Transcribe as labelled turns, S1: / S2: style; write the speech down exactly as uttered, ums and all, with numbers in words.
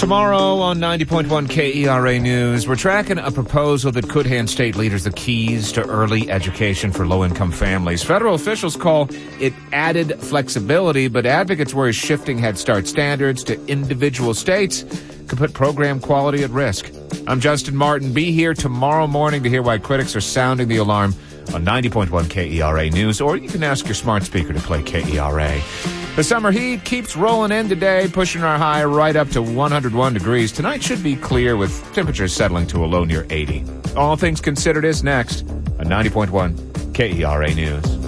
S1: Tomorrow on ninety point one K E R A News, we're tracking a proposal that could hand state leaders the keys to early education for low-income families. Federal officials call it added flexibility, but advocates worry shifting Head Start standards to individual states could put program quality at risk. I'm Justin Martin. Be here tomorrow morning to hear why critics are sounding the alarm on ninety point one K E R A News, or you can ask your smart speaker to play K E R A. The summer heat keeps rolling in today, pushing our high right up to one hundred one degrees. Tonight should be clear with temperatures settling to a low near eighty. All Things Considered is next on ninety point one K E R A News.